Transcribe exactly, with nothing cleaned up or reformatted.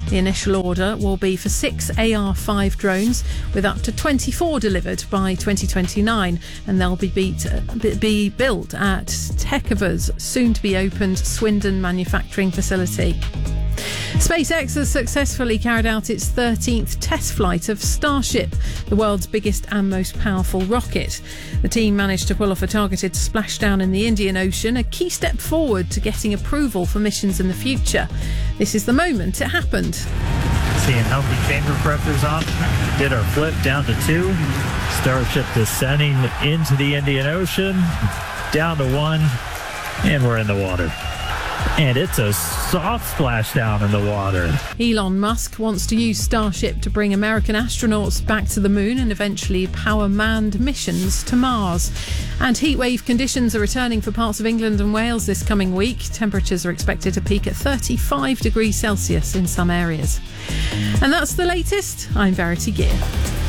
The initial order will be for six A R five drones, with up to twenty-four delivered by twenty twenty-nine, and they'll be, beat, be built at Tekova's soon-to-be-opened Swindon manufacturing facility. SpaceX has successfully carried out its thirteenth test flight of Starship, the world's biggest and most powerful rocket. The team managed to pull off a targeted splashdown in the Indian Ocean, a key step forward to getting approval for missions in the future. This is the moment it happened. Seeing healthy chamber pressures on, did our flip down to two. Starship descending into the Indian Ocean, down to one, and we're in the water. And it's a soft splashdown in the water. Elon Musk wants to use Starship to bring American astronauts back to the moon and eventually power manned missions to Mars. And heatwave conditions are returning for parts of England and Wales this coming week. Temperatures are expected to peak at thirty-five degrees Celsius in some areas. And that's the latest. I'm Verity Gear.